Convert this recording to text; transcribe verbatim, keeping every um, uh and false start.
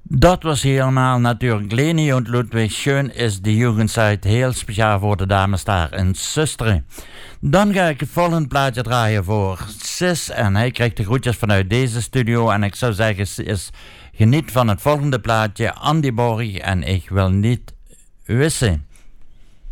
Dat was helemaal natuurlijk Leni und Ludwig. Schön is de Jugendzeit. Heel speciaal voor de dames daar in Susteren. Dan ga ik het volgende plaatje draaien voor Sis. En hij krijgt de groetjes vanuit deze studio. En ik zou zeggen, Sis, geniet van het volgende plaatje. Andy Borg en ik wil niet wissen.